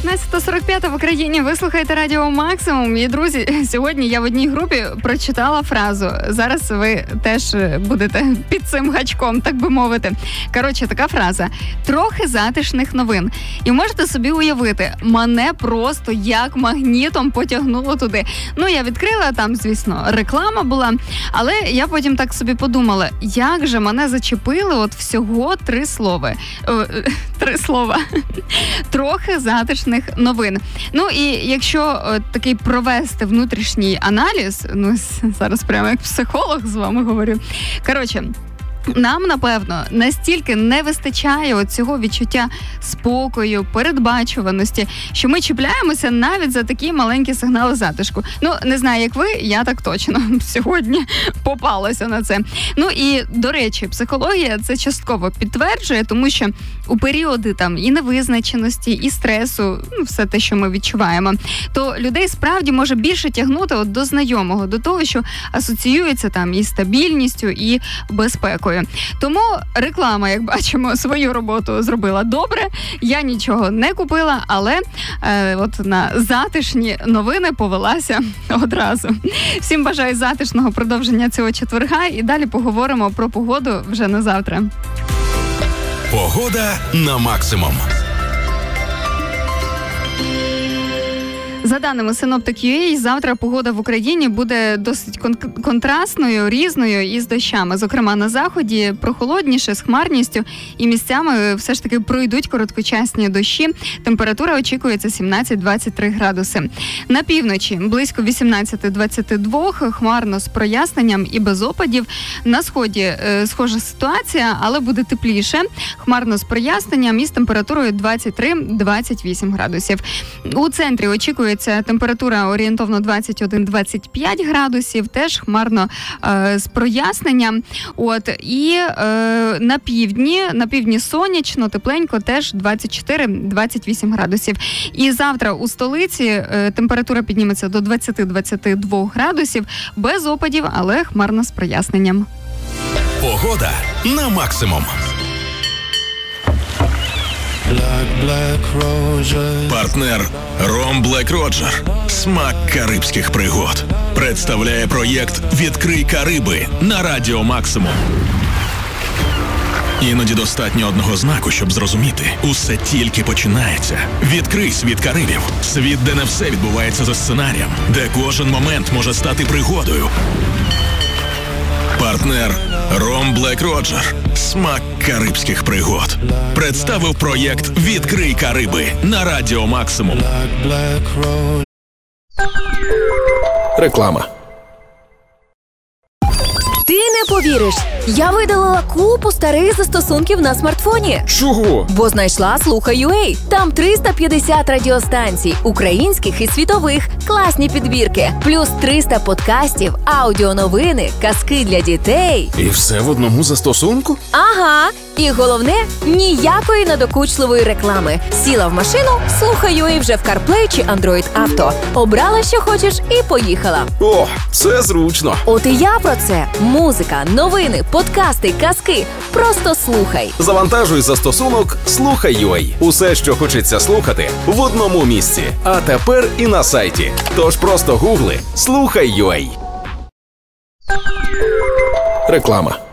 19:45 в Україні. Ви слухаєте Радіо Максимум. І, друзі, сьогодні я в одній групі прочитала фразу. Зараз ви теж будете під цим гачком, так би мовити. Коротше, така фраза. Трохи затишних новин. І можете собі уявити, мене просто як магнітом потягнуло туди. Ну, я відкрила, там, звісно, реклама була. Але я потім так собі подумала, як же мене зачепили от всього 3 слова. Трохи затишних новин. Ну і якщо такий провести внутрішній аналіз, ну зараз прямо як психолог з вами говорю. Коротше, нам, напевно, настільки не вистачає цього відчуття спокою, передбачуваності, що ми чіпляємося навіть за такі маленькі сигнали затишку. Ну, не знаю, як ви, я так точно сьогодні попалася на це. Ну і, до речі, психологія це частково підтверджує, тому що у періоди там і невизначеності, і стресу, ну, все те, що ми відчуваємо, то людей справді може більше тягнути от до знайомого, до того, що асоціюється там із стабільністю, і безпекою. Тому реклама, як бачимо, свою роботу зробила добре. Я нічого не купила, але от на затишні новини повелася одразу. Всім бажаю затишного продовження цього четверга і далі поговоримо про погоду вже на завтра. Погода на максимум. За даними Synoptic.ua, завтра погода в Україні буде досить контрастною, різною і з дощами. Зокрема, на заході прохолодніше, з хмарністю, і місцями все ж таки пройдуть короткочасні дощі. Температура очікується 17-23 градуси. На півночі близько 18-22, хмарно з проясненням і без опадів. На сході схожа ситуація, але буде тепліше. Хмарно з проясненням і з температурою 23-28 градусів. У центрі очікується температура орієнтовно 21-25 градусів, теж хмарно з проясненням. От, і на півдні сонячно, тепленько, теж 24-28 градусів. І завтра у столиці температура підніметься до 20-22 градусів, без опадів, але хмарно з проясненням. Погода на максимум. Партнер Ром Блек Роджер. Смак карибських пригод. Представляє проєкт «Відкрий Кариби» на Радіо Максимум. Іноді достатньо одного знаку, щоб зрозуміти. Усе тільки починається. Відкрий світ Карибів. Світ, де не все відбувається за сценарієм. Де кожен момент може стати пригодою. Партнер Ром Блек Роджер. Смак карибських пригод. Представив проєкт «Відкрий Кариби» на Радіо Максимум. Реклама. Ти не повіриш, я видалила купу старих застосунків на смартфоні. Чого? Бо знайшла Слухай.ua. Там 350 радіостанцій, українських і світових, класні підбірки, плюс 300 подкастів, аудіоновини, казки для дітей. І все в одному застосунку? Ага. І головне, ніякої надокучливої реклами. Сіла в машину, Слухай.ua вже в CarPlay чи Android Auto. Обрала, що хочеш, і поїхала. О, це зручно. От і я про це. Музика, новини, подкасти, казки. Просто слухай. Завантажуй застосунок Слухай.ua. Усе, що хочеться слухати, в одному місці. А тепер і на сайті. Тож просто гугли Слухай.ua. Реклама.